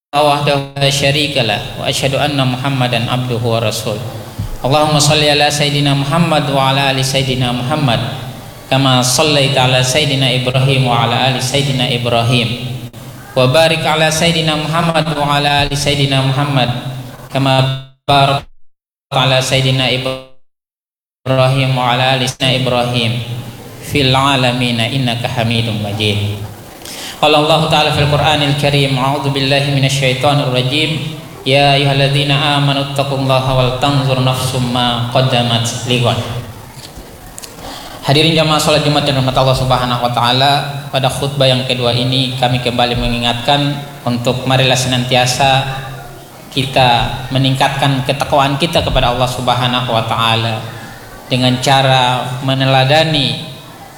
wahdahu la syarika lah wa asyhadu anna Muhammadan abduhu wa rasul. Allahumma shalli ala sayidina Muhammad wa ala ali sayidina Muhammad kama shallaita ala sayidina Ibrahim wa ala ali sayidina Ibrahim wa barik ala sayidina Muhammad wa ala ali sayidina Muhammad kama barakta ala sayidina Ibrahim wa ala ali sayidina Ibrahim fil alamin innaka Hamidum Majid. Qala Allah Ta'ala fil Qur'anil Karim, a'udzu billahi minasyaitonir rajim. Ya ayyuhalladzina amanu taqullaha wal tanzur nafsum ma qaddamat lighad. Hadirin jamaah salat Jumat yang dirahmati Allah Subhanahu wa taala, pada khutbah yang kedua ini kami kembali mengingatkan untuk marilah senantiasa kita meningkatkan ketakwaan kita kepada Allah Subhanahu wa taala dengan cara meneladani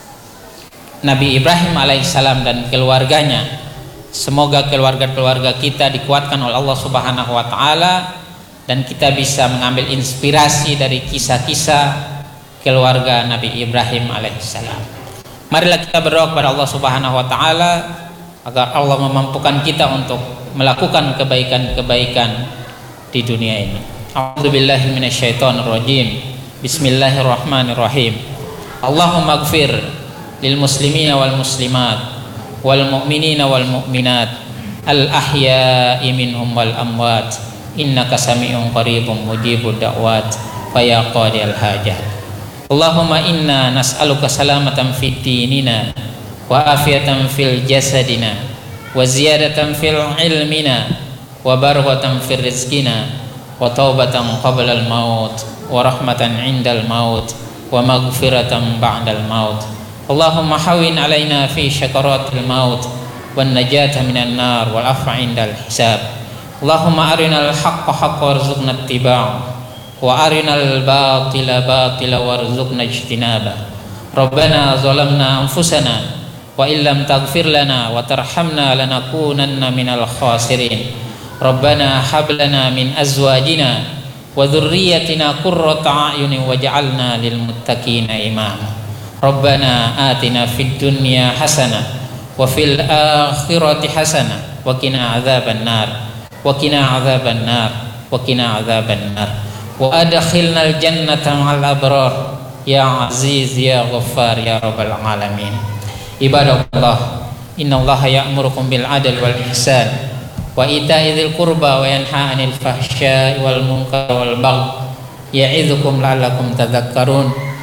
Nabi Ibrahim alaihissalam dan keluarganya. Semoga keluarga-keluarga kita dikuatkan oleh Allah Subhanahu wa taala dan kita bisa mengambil inspirasi dari kisah-kisah keluarga Nabi Ibrahim alaihissalam. Marilah kita berdoa kepada Allah Subhanahu wa taala agar Allah memampukan kita untuk melakukan kebaikan-kebaikan di dunia ini. A'udzubillahi minasyaitonir rajim. Bismillahirrahmanirrahim. Allahumma ighfir lil muslimina wal muslimat wal mu'minina wal mu'minat al ahya'i minhum wal amwat innaka sami'un qaribun mujibud da'wat wa ya qadiyal hajat. Allahumma inna nas'aluka salamatan fid dinina wa afiyatan fil jasadina wa ziyadatan fil ilmina wa barakatan fil rizqina wa taubatan qabla al maut wa rahmatan 'indal maut wa maghfiratan ba'dal maut. Allahumma hawin alaina fi syakaratil maut wan najata minan nar wal afwa indal hisab. Allahumma arinal haqqa haqqan warzuqna ittiba'ah wa arinal batila batila warzuqna ijtinabah. Rabbana zalamna anfusana wa illam taghfir lana wa tarhamna lanakunanna minal khasirin. Rabbana hab lana min azwajina wa dhurriyyatina qurrata a'yunin waj'alna lil muttaqina imama. Rabbana atina fid dunya hasanah wa fil akhirati hasanah wa qina adzaban nar wa qina adzaban nar wa qina adzaban nar wa adkhilnal jannata ma'al abrar ya aziz ya ghaffar ya rabbal alamin. Ibadallah, innallaha ya'murukum bil adli wal ihsan wa ita'i dzil qurba wa yanha 'anil fahsya'i wal munkari wal baghi ya'idzukum la'allakum tadhakkarun.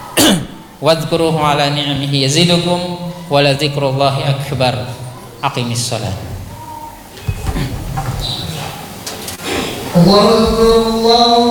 Wadhkuruhu ala ni'amihi yazidukum wa la dzikrullahi akbar. Aqimis shalah. Allahu akbar.